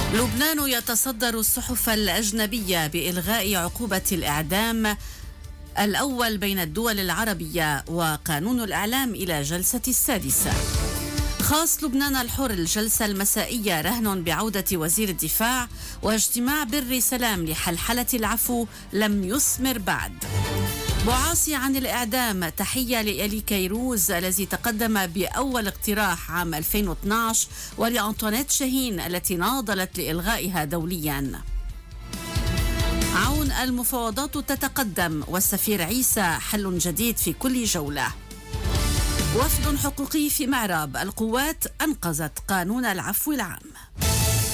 لبنان يتصدر الصحف الأجنبية بإلغاء عقوبة الإعدام الأول بين الدول العربية، وقانون الإعلام إلى جلسة السادسة. خاص لبنان الحر، الجلسة المسائية رهن بعودة وزير الدفاع، واجتماع بر سلام لحلحلة العفو لم يثمر بعد. بعاصي عن الإعدام، تحية لإلي كيروز الذي تقدم بأول اقتراح عام 2012 ولأنطوانيت شاهين التي ناضلت لإلغائها دوليا. عون، المفاوضات تتقدم والسفير عيسى حل جديد في كل جولة. وفد حقوقي في معراب، القوات أنقذت قانون العفو العام.